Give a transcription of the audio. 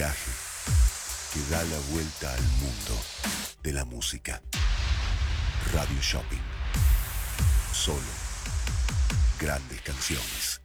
viaje que da la vuelta al mundo de la música. Radio Shopping. Solo grandes canciones.